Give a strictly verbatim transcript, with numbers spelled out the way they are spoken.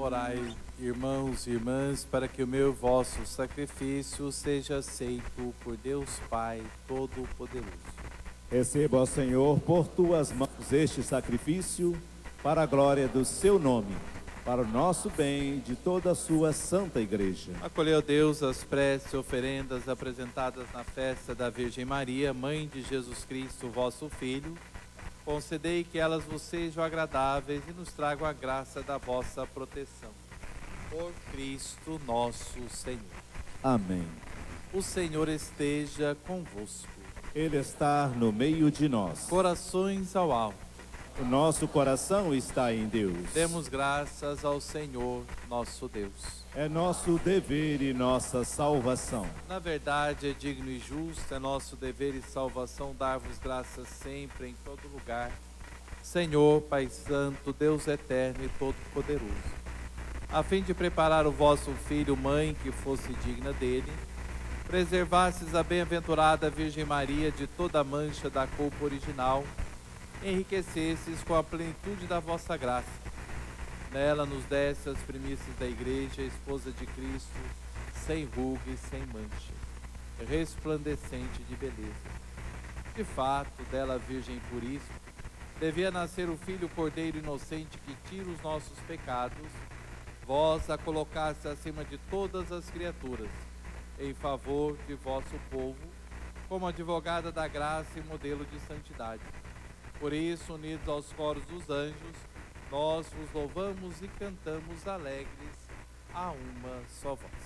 Orai, irmãos e irmãs, para que o meu e vosso sacrifício seja aceito por Deus Pai Todo-Poderoso. Receba, ó Senhor, por tuas mãos este sacrifício, para a glória do seu nome, para o nosso bem de toda a sua santa igreja. Acolheu, Deus, as preces e oferendas apresentadas na festa da Virgem Maria, Mãe de Jesus Cristo, vosso Filho. Concedei que elas vos sejam agradáveis e nos tragam a graça da vossa proteção. Por Cristo nosso Senhor. Amém. O Senhor esteja convosco. Ele está no meio de nós. Corações ao alto. O nosso coração está em Deus. Demos graças ao Senhor, nosso Deus. É nosso dever e nossa salvação. Na verdade, é digno e justo, é nosso dever e salvação dar-vos graças sempre, em todo lugar. Senhor, Pai Santo, Deus eterno e todo-poderoso, a fim de preparar o vosso Filho, Mãe, que fosse digna dele, preservastes a bem-aventurada Virgem Maria de toda a mancha da culpa original, enriquecestes com a plenitude da vossa graça. Nela nos deste as primícias da Igreja, esposa de Cristo, sem ruga e sem mancha, resplandecente de beleza. De fato, dela, Virgem Puríssima, devia nascer o Filho Cordeiro inocente que tira os nossos pecados. Vós a colocaste acima de todas as criaturas, em favor de vosso povo, como advogada da graça e modelo de santidade. Por isso, unidos aos coros dos anjos, nós vos louvamos e cantamos alegres a uma só voz.